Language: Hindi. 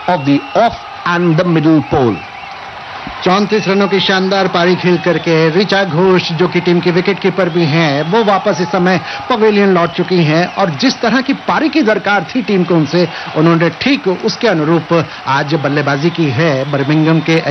of the off and the middle pole. 34 रनों की शानदार पारी खेल करके ऋचा घोष जो कि टीम की विकेट कीपर भी हैं, वो वापस इस समय पवेलियन लौट चुकी हैं और जिस तरह की पारी की दरकार थी टीम को उनसे, उन्होंने ठीक उसके अनुरूप आज बल्लेबाजी की है। बर्मिंघम के